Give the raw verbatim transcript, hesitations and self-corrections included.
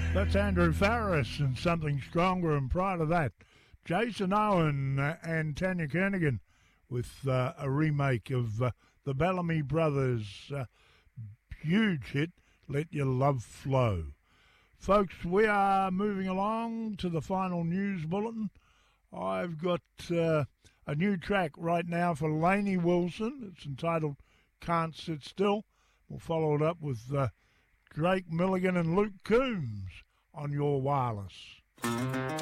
That's Andrew Farris and Something Stronger, and prior to that, Jason Owen and Tanya Kernigan with uh, a remake of uh, the Bellamy Brothers' uh, huge hit, Let Your Love Flow. Folks, we are moving along to the final news bulletin. I've got uh, a new track right now for Lainey Wilson. It's entitled Can't Sit Still. We'll follow it up with uh, Drake Milligan and Luke Combs on your wireless.